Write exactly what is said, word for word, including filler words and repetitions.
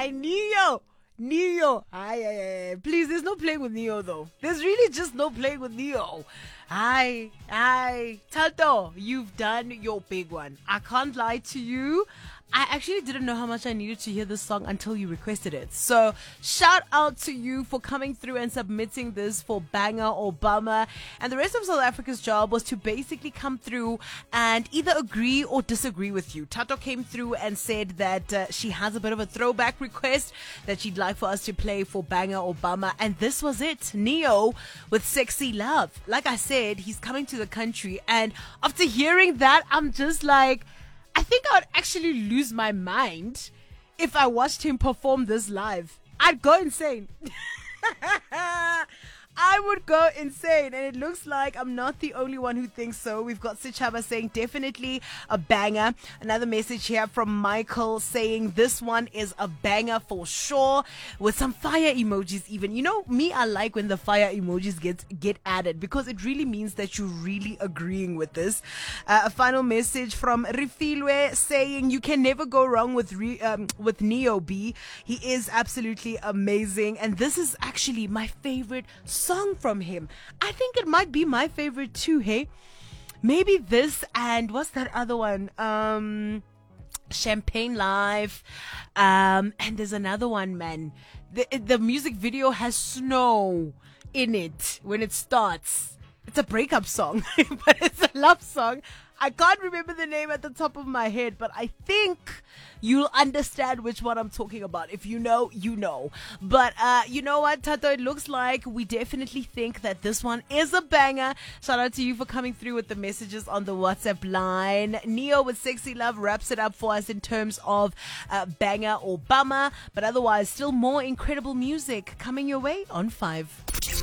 I Neo. Neo. Aye, aye, aye. Please, there's no playing with Neo though. There's really just no playing with Neo. Aye, aye. Tato, you've done your big one. I can't lie to you. I actually didn't know how much I needed to hear this song until you requested it. So shout out to you for coming through and submitting this for Banger or Bummer. And the rest of South Africa's job was to basically come through and either agree or disagree with you. Tato came through and said that uh, she has a bit of a throwback request that she'd like for us to play for Banger or Bummer. And this was it. Neo with Sexy Love. Like I said, he's coming to the country. And after hearing that, I'm just like, I think I would actually lose my mind if I watched him perform this live. I'd go insane. I would go insane, and it looks like I'm not the only one who thinks so. We've got Sichaba saying definitely a banger. Another message here from Michael saying this one is a banger for sure, with some fire emojis even. You know, me, I like when the fire emojis get get added because it really means that you're really agreeing with this. Uh, a final message from Rifilwe saying you can never go wrong with re, um, with Neo B. He is absolutely amazing, and this is actually my favorite song from him. I think it might be my favorite too, hey? Maybe this and what's that other one? Um, Champagne Life. Um, and there's another one, man. The, the music video has snow in it when it starts. It's a breakup song, but it's a love song. I can't remember the name at the top of my head, but I think you'll understand which one I'm talking about. If you know, you know. But uh, you know what, Tato? It looks like we definitely think that this one is a banger. Shout out to you for coming through with the messages on the WhatsApp line. Neo with Sexy Love wraps it up for us in terms of uh, banger or bummer. But otherwise, still more incredible music coming your way on five.